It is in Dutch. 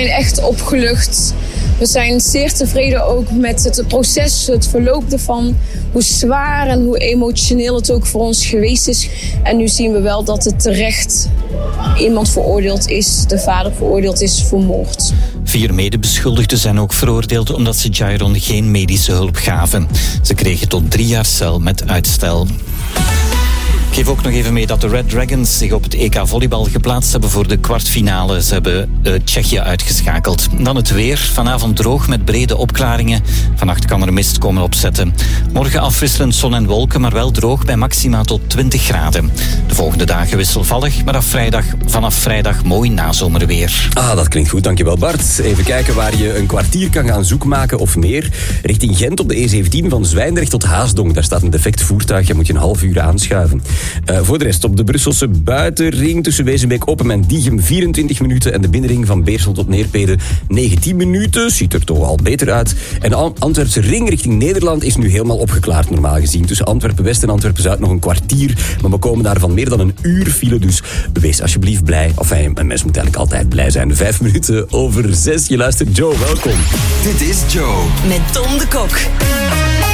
zijn echt opgelucht. We zijn zeer tevreden ook met het proces, het verloop ervan. Hoe zwaar en hoe emotioneel het ook voor ons geweest is. En nu zien we wel dat het terecht iemand veroordeeld is, de vader veroordeeld is voor moord. 4 medebeschuldigden zijn ook veroordeeld omdat ze Jairon geen medische hulp gaven. Ze kregen tot 3 jaar cel met uitstel. Ik geef ook nog even mee dat de Red Dragons zich op het EK volleybal geplaatst hebben voor de kwartfinale. Ze hebben Tsjechië uitgeschakeld. Dan het weer. Vanavond droog met brede opklaringen. Vannacht kan er mist komen opzetten. Morgen afwisselend zon en wolken, maar wel droog bij maxima tot 20 graden. De volgende dagen wisselvallig, maar vanaf vrijdag mooi nazomerweer. Dat klinkt goed, dankjewel Bart. Even kijken waar je een kwartier kan gaan zoekmaken of meer. Richting Gent op de E17 van Zwijndrecht tot Haasdonk. Daar staat een defect voertuig, je moet je een half uur aanschuiven. Voor de rest op de Brusselse buitenring tussen Wezenbeek-Oppen en Diegem 24 minuten en de binnenring van Beersel tot Neerpede 19 minuten. Ziet er toch al beter uit. En de Antwerpse ring richting Nederland is nu helemaal opgeklaard normaal gezien. Tussen Antwerpen-West en Antwerpen-Zuid nog een kwartier. Maar we komen daar van meer dan een uur file, dus wees alsjeblieft blij. Enfin, een mens moet eigenlijk altijd blij zijn. 5 minuten over 6. Je luistert Joe, welkom. Dit is Joe. Met Tom de Kok.